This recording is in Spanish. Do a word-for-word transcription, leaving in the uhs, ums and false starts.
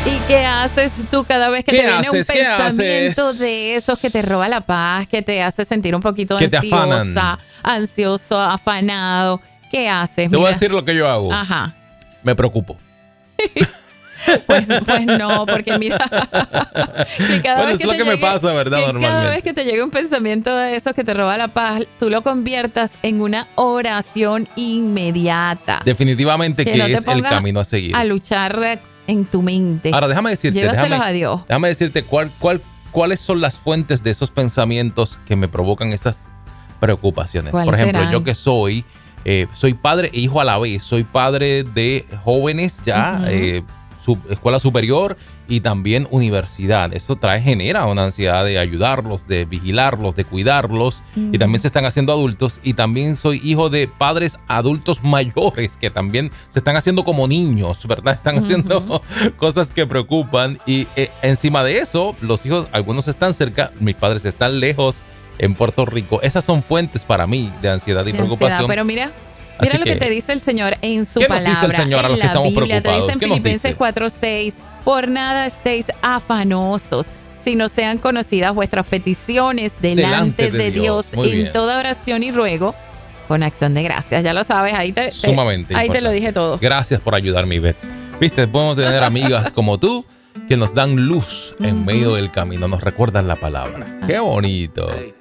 ¿Y qué haces tú cada vez que te viene haces? un pensamiento de esos que te roba la paz, que te hace sentir un poquito que ansiosa, ansioso, afanado? ¿Qué haces? Te Mira. voy a decir lo que yo hago. Ajá. Me preocupo. Pues, pues no, porque mira, que cada bueno, vez es que lo te que llegue, me pasa, ¿verdad? que Normalmente. Cada vez que te llegue un pensamiento de esos que te roba la paz, tú lo conviertas en una oración inmediata. Definitivamente que, que no te es el camino a seguir. A luchar en tu mente. Ahora, déjame decirte, Llévaselos déjame, a Dios. déjame decirte cuál, cuál, cuáles son las fuentes de esos pensamientos que me provocan esas preocupaciones. Por ejemplo, serán? yo que soy, eh, soy padre e hijo a la vez. Soy padre de jóvenes ya, uh-huh. eh, sub, escuela superior y también universidad. Eso trae, genera una ansiedad de ayudarlos, de vigilarlos, de cuidarlos. Uh-huh. Y también se están haciendo adultos. Y también soy hijo de padres adultos mayores que también se están haciendo como niños, ¿verdad? Están uh-huh. haciendo cosas que preocupan. Y eh, encima de eso, los hijos, algunos están cerca, mis padres están lejos en Puerto Rico. Esas son fuentes para mí de ansiedad y de preocupación. Ansiedad, pero mira, mira Así lo que, que te dice el Señor en su ¿qué palabra. Nos dice el Señor en a los que la estamos Biblia, preocupados? Te dice en Filipenses cuatro seis, por nada estéis afanosos, sino sean conocidas vuestras peticiones delante, delante de, de Dios, Dios en toda oración y ruego, con acción de gracias. Ya lo sabes, ahí te, Sumamente te, ahí te lo dije todo. Gracias por ayudarme, Ivette. Viste, podemos tener amigas como tú que nos dan luz en medio del camino, nos recuerdan la palabra. Qué bonito.